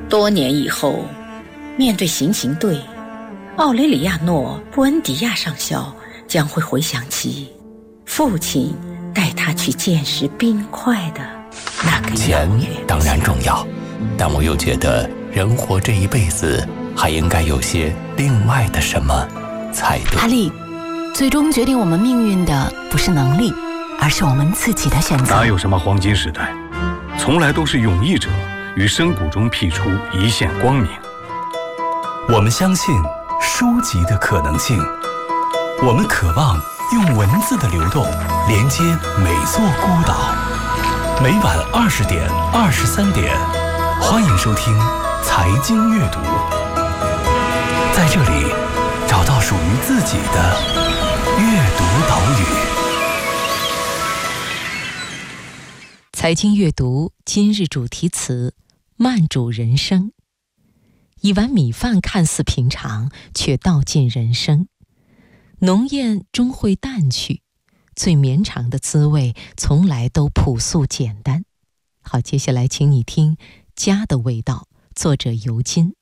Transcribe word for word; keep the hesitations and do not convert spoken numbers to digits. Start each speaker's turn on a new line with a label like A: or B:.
A: 多年以后，面对行刑队，奥雷里亚诺·布恩迪亚上校将会回想起父亲带他去见识冰块的那个
B: 钱当然重要，但我又觉得人活这一辈子还应该有些另外的什么才对。
C: 哈利，最终决定我们命运的不是能力，而是我们自己的选择。
D: 哪有什么黄金时代，从来都是勇毅者于深谷中辟出一线光明。
E: 我们相信书籍的可能性，我们渴望用文字的流动连接每座孤岛。每晚二十点、二十三点，欢迎收听财经阅读，在这里找到属于自己的阅读岛屿。
C: 财经阅读今日主题词：慢煮人生。一碗米饭看似平常，却道尽人生。浓艳终会淡去，最绵长的滋味从来都朴素简单。好，接下来请你听《家的味道》，作者尤金。